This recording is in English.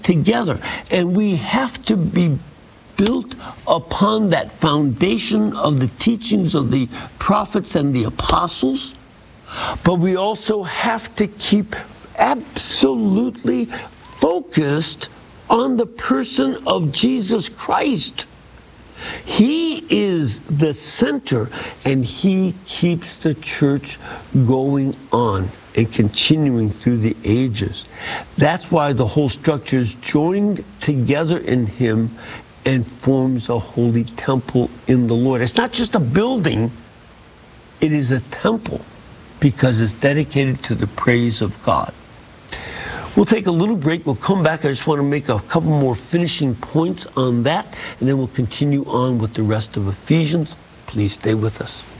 together. And we have to be built upon that foundation of the teachings of the prophets and the apostles. But we also have to keep absolutely focused on the person of Jesus Christ. He is the center, and he keeps the church going on and continuing through the ages. That's why the whole structure is joined together in him and forms a holy temple in the Lord. It's not just a building, it is a temple because it's dedicated to the praise of God. We'll take a little break. We'll come back. I just want to make a couple more finishing points on that, and then we'll continue on with the rest of Ephesians. Please stay with us.